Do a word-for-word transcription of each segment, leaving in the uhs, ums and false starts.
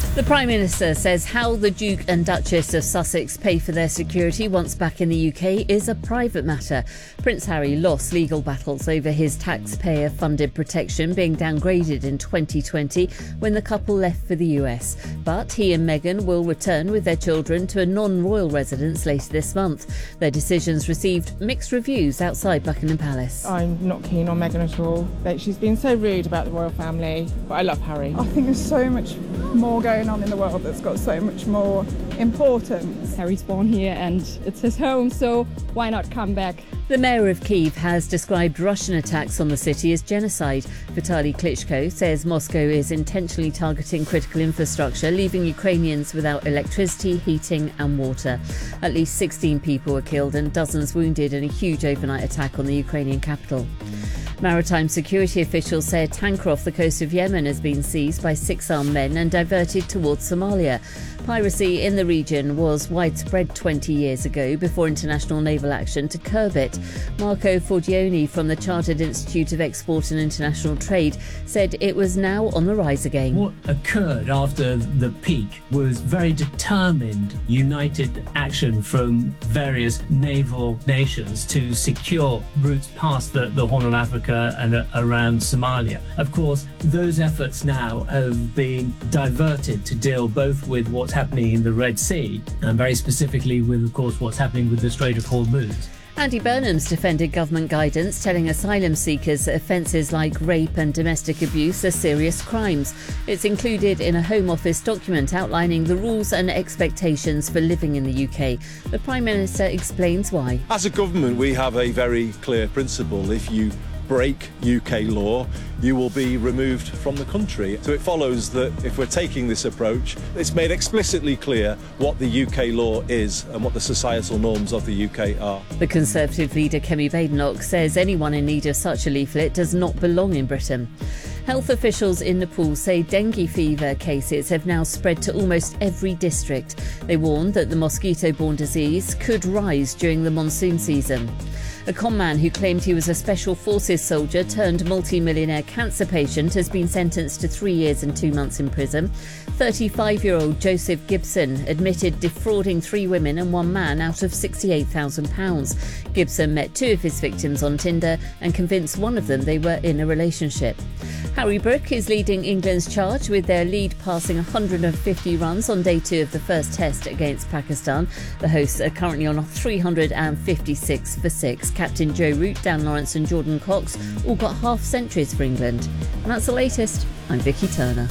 The Prime Minister says how the Duke and Duchess of Sussex pay for their security once back in the U K is a private matter. Prince Harry lost legal battles over his taxpayer-funded protection being downgraded in twenty twenty when the couple left for the U S. But he and Meghan will return with their children to a non-royal residence later this month. Their decisions received mixed reviews outside Buckingham Palace. I'm not keen on Meghan at all. Like, she's been so rude about the royal family, but I love Harry. I think there's so much more going on in the world that's got so much more importance. Harry's born here and it's his home, so why not come back? The mayor of Kyiv has described Russian attacks on the city as genocide. Vitaly Klitschko says Moscow is intentionally targeting critical infrastructure, leaving Ukrainians without electricity, heating and water. At least sixteen people were killed and dozens wounded in a huge overnight attack on the Ukrainian capital. Maritime security officials say a tanker off the coast of Yemen has been seized by six armed men and diverted towards Somalia. Piracy in the region was widespread twenty years ago before international naval action to curb it. Marco Forgione from the Chartered Institute of Export and International Trade said it was now on the rise again. What occurred after the peak was very determined, united action from various naval nations to secure routes past the, the Horn of Africa and uh, around Somalia. Of course, those efforts now have been diverted to deal both with what's happening in the Red Sea and very specifically with, of course, what's happening with the Strait of Hormuz. Andy Burnham's defended government guidance telling asylum seekers that offences like rape and domestic abuse are serious crimes. It's included in a Home Office document outlining the rules and expectations for living in the U K. The Prime Minister explains why. As a government, we have a very clear principle. If you break U K law, you will be removed from the country. So it follows that if we're taking this approach, it's made explicitly clear what the U K law is and what the societal norms of the U K are. The Conservative leader Kemi Badenoch says anyone in need of such a leaflet does not belong in Britain. Health officials in Nepal say dengue fever cases have now spread to almost every district. They warn that the mosquito-borne disease could rise during the monsoon season. A conman who claimed he was a Special Forces soldier turned multi-millionaire cancer patient has been sentenced to three years and two months in prison. thirty-five-year-old Joseph Gibson admitted defrauding three women and one man out of sixty-eight thousand pounds. Gibson met two of his victims on Tinder and convinced one of them they were in a relationship. Harry Brook is leading England's charge with their lead passing one hundred fifty runs on day two of the first test against Pakistan. The hosts are currently on three hundred fifty-six for six. Captain Joe Root, Dan Lawrence and Jordan Cox all got half centuries for England. And that's the latest. I'm Vicky Turner.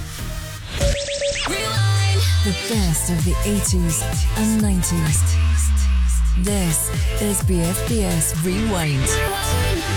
The best of the eighties and nineties. This is B F B S Rewind.